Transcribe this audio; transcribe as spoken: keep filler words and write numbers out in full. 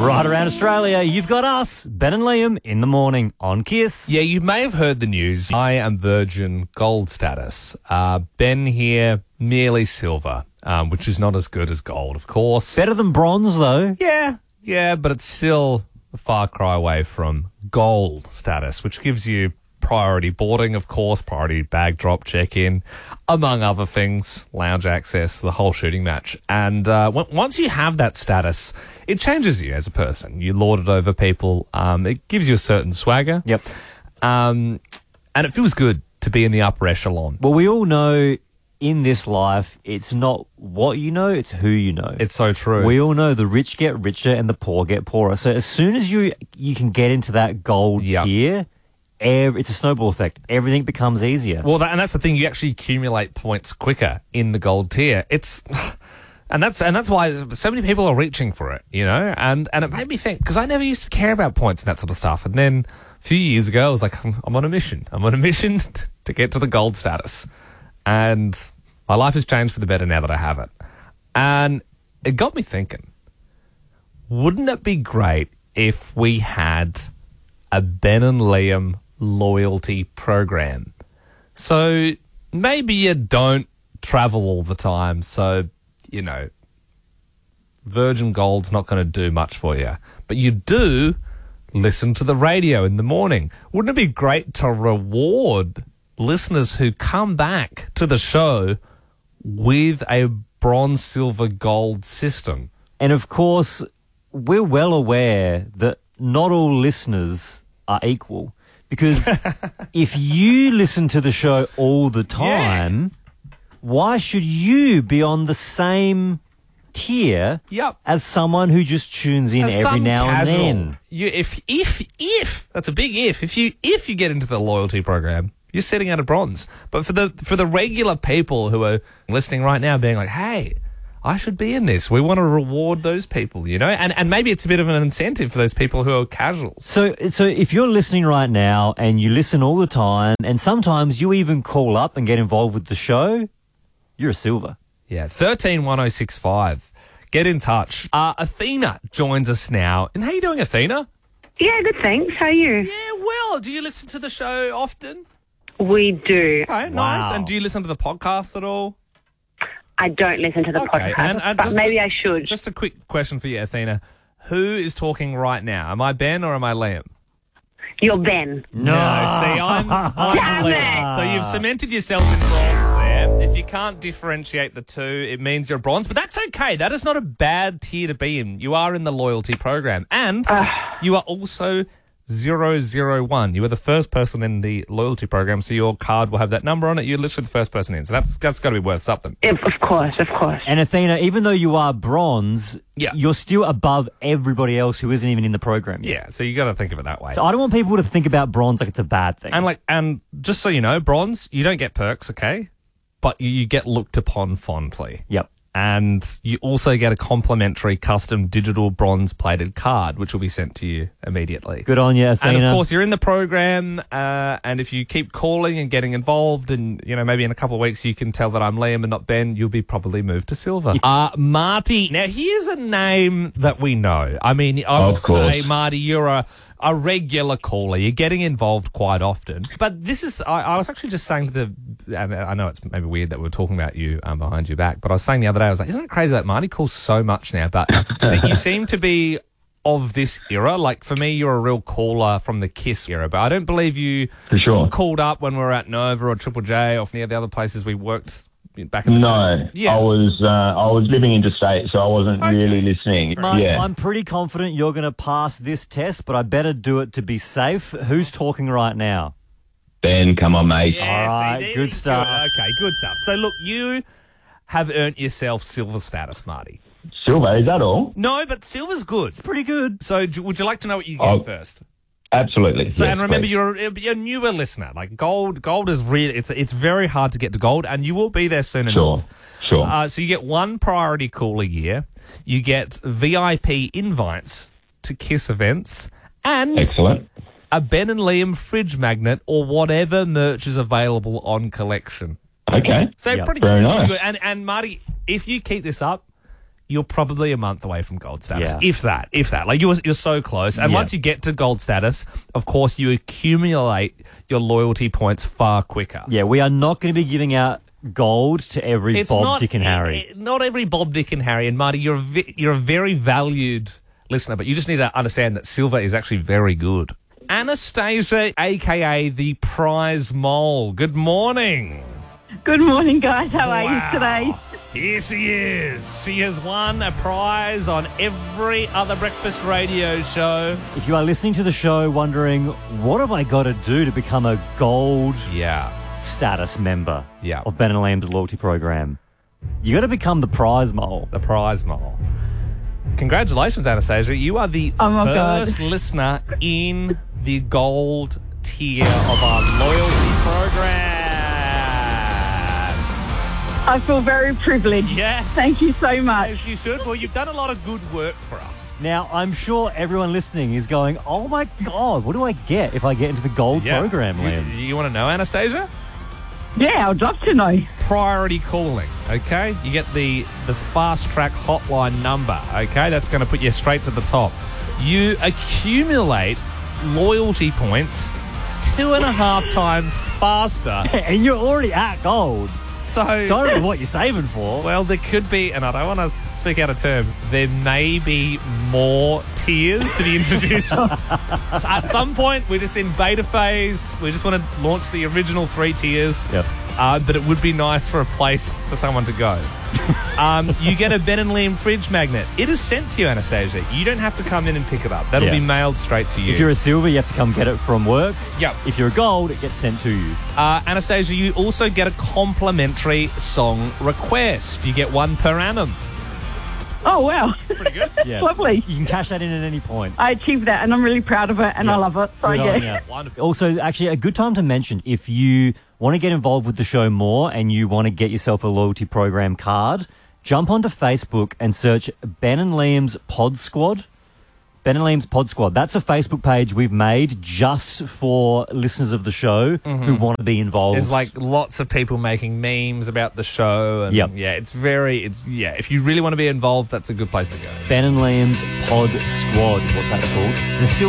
Right around Australia, you've got us, Ben and Liam, in the morning on Kiss. Yeah, you may have heard the news. I am Virgin Gold status. Uh, Ben here, merely silver, um, which is not as good as gold, of course. Better than bronze, though. Yeah, yeah, but it's still a far cry away from gold status, which gives you priority boarding, of course, priority bag drop check-in, among other things, lounge access, the whole shooting match. And uh, w- once you have that status, it changes you as a person. You lord it over people. Um, it gives you a certain swagger. Yep. Um, and it feels good to be in the upper echelon. Well, we all know in this life, it's not what you know, it's who you know. It's so true. We all know the rich get richer and the poor get poorer. So as soon as you you can get into that gold Yep. tier, Every, it's a snowball effect. Everything becomes easier. Well, that, and that's the thing. You actually accumulate points quicker in the gold tier. It's, and that's and that's why so many people are reaching for it. You know, and and it made me think because I never used to care about points and that sort of stuff. And then a few years ago, I was like, I'm, I'm on a mission. I'm on a mission to get to the gold status, and my life has changed for the better now that I have it. And it got me thinking: wouldn't it be great if we had a Ben and Liam loyalty program? So maybe you don't travel all the time, so, you know, Virgin Gold's not going to do much for you. But you do listen to the radio in the morning. Wouldn't it be great to reward listeners who come back to the show with a bronze, silver, gold system? And of course, we're well aware that not all listeners are equal. Because if you listen to the show all the time, yeah. why should you be on the same tier yep. as someone who just tunes in as every now casual. and then? You, if, if, if, that's a big if, if you, if you get into the loyalty program, you're sitting at a bronze. But for the, for the regular people who are listening right now being like, hey, I should be in this. We want to reward those people, you know? And and maybe it's a bit of an incentive for those people who are casuals. So so if you're listening right now and you listen all the time and sometimes you even call up and get involved with the show, you're a silver. Yeah, thirteen one oh six five. Get in touch. Uh, Athena joins us now. And how you doing, Athena? Yeah, good, thanks. How are you? Yeah, well, do you listen to the show often? We do. Okay, nice. Wow. And do you listen to the podcast at all? I don't listen to the Okay, podcast, and- and but just maybe a- I should. Just a quick question for you, Athena. Who is talking right now? Am I Ben or am I Liam? You're Ben. No. see, I'm, I'm Damn Liam. it. So you've cemented yourself in bronze there. If you can't differentiate the two, it means you're bronze. But that's okay. That is not a bad tier to be in. You are in the loyalty program. And you are also zero zero one. You were the first person in the loyalty program, so your card will have that number on it. You're literally the first person in. So that's that's got to be worth something. Of of course, of course. And Athena, even though you are bronze, Yeah. you're still above everybody else who isn't even in the program yet. Yeah, so you got to think of it that way. So I don't want people to think about bronze like it's a bad thing. And like, and just so you know, bronze, you don't get perks, okay? But you, you get looked upon fondly. Yep. And you also get a complimentary custom digital bronze plated card, which will be sent to you immediately. Good on you, Athena. And of course, you're in the program, uh, and if you keep calling and getting involved, and you know maybe in a couple of weeks you can tell that I'm Liam and not Ben, you'll be probably moved to silver. Uh, Marty. Now here's a name that we know. I mean, I would Of course. say, Marty, you're a a regular caller. You're getting involved quite often. But this is, I, I was actually just saying to the, and I know it's maybe weird that we're talking about you um, behind your back, but I was saying the other day, I was like, isn't it crazy that Marty calls so much now? But does it, you seem to be of this era. Like for me, you're a real caller from the Kiss era, but I don't believe you For sure. called up when we were at Nova or Triple J or any of the other places we worked back in the No, day. Yeah. I was uh, I was living interstate, so I wasn't Okay. really listening. Marty, yeah, I'm pretty confident you're going to pass this test, but I better do it to be safe. Who's talking right now? Ben, come on, mate. Yeah, All right, see, there good you stuff. go. Okay, good stuff. So look, you have earned yourself silver status, Marty. Silver, is that all? No, but silver's good. Pretty good. So d- would you like to know what you get Oh, first? Absolutely. So, yes, and remember, please. you're, a- you're a newer listener. Like gold, gold is really, it's it's very hard to get to gold, and you will be there soon Sure, enough. sure. Uh, so you get one priority call a year. You get V I P invites to Kiss events, and Excellent. a Ben and Liam fridge magnet or whatever merch is available on collection. Okay. So Yep. pretty, Very pretty nice. good. And and Marty, if you keep this up, you're probably a month away from gold status. Yeah. If that, if that. Like, you're, you're so close. And Yeah. once you get to gold status, of course, you accumulate your loyalty points far quicker. Yeah, we are not going to be giving out gold to every It's Bob, not, Dick and Harry. i- i- not every Bob, Dick and Harry. And Marty, you're a, vi- you're a very valued listener, but you just need to understand that silver is actually very good. Anastasia, a k a the prize mole. Good morning. Good morning, guys. How are Wow. you today? Here she is. She has won a prize on every other breakfast radio show. If you are listening to the show wondering, what have I got to do to become a gold Yeah. status member Yeah. of Ben and Liam's loyalty program? You got to become the prize mole. The prize mole. Congratulations, Anastasia. You are the Oh, my God. first listener in the gold tier of our loyalty program. I feel very privileged. Yes. Thank you so much. As you should. Well, you've done a lot of good work for us. Now, I'm sure everyone listening is going, oh my God, what do I get if I get into the gold program, Liam? You, you want to know, Anastasia? Yeah, I'd love to know. Priority calling, okay? You get the the fast track hotline number, okay? That's going to put you straight to the top. You accumulate loyalty points two and a half times faster. And you're already at gold. So, So I don't know what you're saving for. well, there could be, and I don't want to speak out of term, there may be more tiers to be introduced. So at some point, we're just in beta phase. We just want to launch the original three tiers. Yep. Uh, but it would be nice for a place for someone to go. um, you get a Ben and Liam fridge magnet. It is sent to you, Anastasia. You don't have to come in and pick it up. That'll Yeah. be mailed straight to you. If you're a silver, you have to come get it from work. Yep. If you're a gold, it gets sent to you. Uh, Anastasia, you also get a complimentary song request. You get one per annum. Oh, wow. Pretty good. Yeah. Lovely. You can cash that in at any point. I achieved that and I'm really proud of it and Yeah. I love it. So, Good on yeah. ya. Wonderful. Also, actually, a good time to mention, if you want to get involved with the show more and you want to get yourself a loyalty program card, jump onto Facebook and search Ben and Liam's Pod Squad. Ben and Liam's Pod Squad. That's a Facebook page we've made just for listeners of the show who want to be involved. There's like lots of people making memes about the show. And Yep. yeah, it's very, it's, yeah, if you really want to be involved, that's a good place to go. Ben and Liam's Pod Squad, what that's called. There's still